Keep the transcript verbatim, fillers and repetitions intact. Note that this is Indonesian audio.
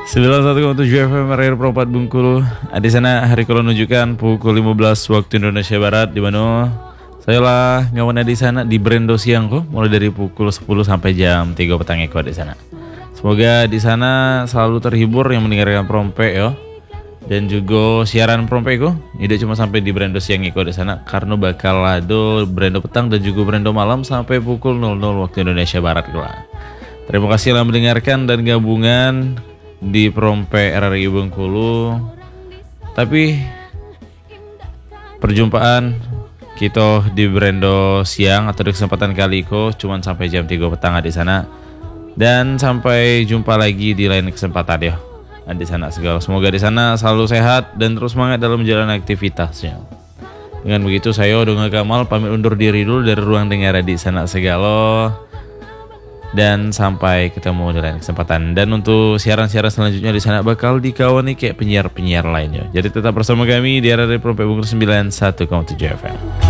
sembilan puluh satu koma tujuh F M Radio Propat Bengkulu. Di sana hari kalau menunjukkan pukul lima belas waktu Indonesia Barat, di mana saya lah ngawana di sana di Brendo siang kok, mulai dari pukul sepuluh sampai jam tiga petang eko di sana. Semoga di sana selalu terhibur yang mendengarkan Prompe yo. Dan juga siaran Prompe eko, tidak cuma sampai di Brendo siang eko di sana, karena bakal ada Brendo petang dan juga Brendo malam sampai pukul nol nol waktu Indonesia Barat lah. Terima kasih telah mendengarkan dan gabungan di Prompe R R I Bengkulu. Tapi perjumpaan kita di Brendo siang atau di kesempatan kali ini cuman sampai jam tiga petang di sana. Dan sampai jumpa lagi di lain kesempatan ya. Di sana segala. Semoga di sana selalu sehat dan terus semangat dalam menjalani aktivitasnya. Dengan begitu saya Donga Kamal pamit undur diri dulu dari ruang dengar di sana segala. Dan sampai ketemu di lain kesempatan. Dan untuk siaran-siaran selanjutnya di sana bakal dikawani kayak penyiar-penyiar lainnya. Jadi tetap bersama kami di R R I Prompe Bengkulu sembilan puluh satu koma tujuh F M.